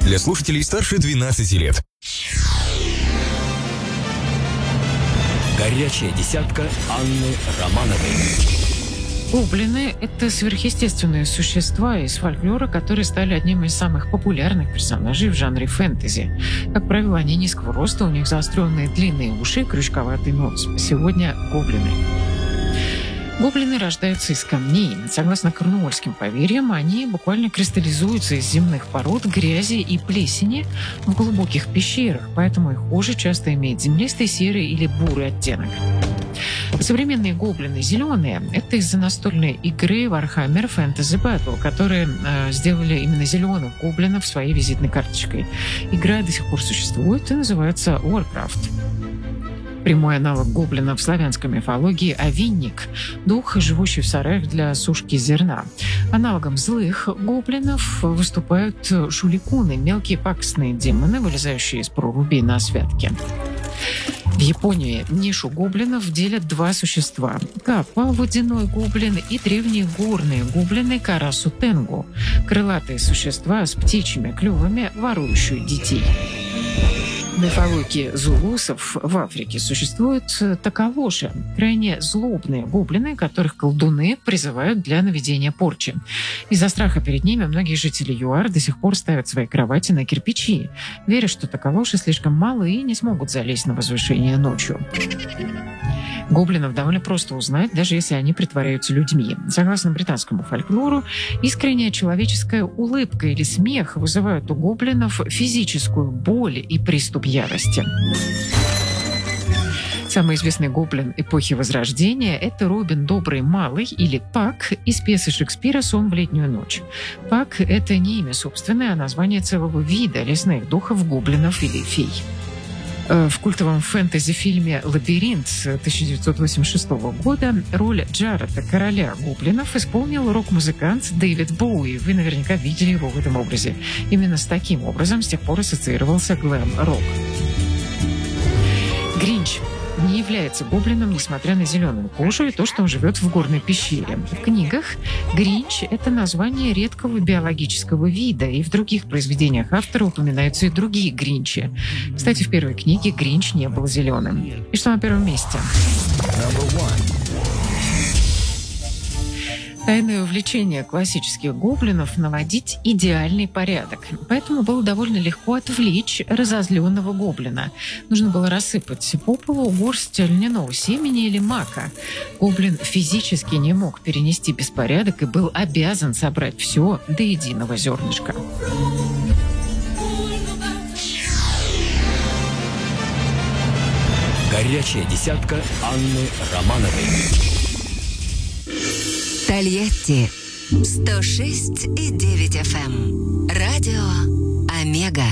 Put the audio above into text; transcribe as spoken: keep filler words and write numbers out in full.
для слушателей старше двенадцати лет. Горячая десятка Анны Романовой. Гоблины — это сверхъестественные существа из фольклора, которые стали одним из самых популярных персонажей в жанре фэнтези. Как правило, они низкого роста, у них заостренные длинные уши и крючковатый нос. Сегодня гоблины. Гоблины рождаются из камней. Согласно корнуольским поверьям, они буквально кристаллизуются из земных пород, грязи и плесени в глубоких пещерах, поэтому их кожа часто имеет землистый, серый или бурый оттенок. Современные гоблины зеленые — это из-за настольной игры Warhammer Fantasy Battle, которые э, сделали именно зеленых гоблинов своей визитной карточкой. Игра до сих пор существует и называется Warcraft. Прямой аналог гоблина в славянской мифологии — овинник, дух, живущий в сараях для сушки зерна. Аналогом злых гоблинов выступают шуликуны, мелкие пакостные демоны, вылезающие из прорубей на святке. В Японии нишу гоблинов делят два существа – каппа, водяной гоблин, и древние горные гоблины Карасу Тенгу – крылатые существа с птичьими клювами, ворующие детей. В мифологии зулусов в Африке существуют такалоши – крайне злобные гоблины, которых колдуны призывают для наведения порчи. Из-за страха перед ними многие жители ЮАР до сих пор ставят свои кровати на кирпичи, веря, что такалоши слишком малы и не смогут залезть на возвышение ночью. Гоблинов довольно просто узнать, даже если они притворяются людьми. Согласно британскому фольклору, искренняя человеческая улыбка или смех вызывают у гоблинов физическую боль и приступ ярости. Самый известный гоблин эпохи Возрождения – это Робин Добрый Малый или Пак из пьесы Шекспира «Сон в летнюю ночь». Пак – это не имя собственное, а название целого вида лесных духов, гоблинов или фей. В культовом фэнтези-фильме «Лабиринт» тысяча девятьсот восемьдесят шестого года роль Джареда, короля гоблинов, исполнил рок-музыкант Дэвид Боуи. Вы наверняка видели его в этом образе. Именно с таким образом с тех пор ассоциировался глэм-рок. Гринч не является гоблином, несмотря на зеленую кожу и то, что он живет в горной пещере. В книгах Гринч — это название редкого биологического вида, и в других произведениях автора упоминаются и другие Гринчи. Кстати, в первой книге Гринч не был зеленым. И что на первом месте? Тайное увлечение классических гоблинов — наводить идеальный порядок. Поэтому было довольно легко отвлечь разозленного гоблина. Нужно было рассыпать по полу горсть льняного семени или мака. Гоблин физически не мог перенести беспорядок и был обязан собрать все до единого зернышка. Горячая десятка Анны Романовой. Тольятти сто шесть и девять эф эм. Радио Омега.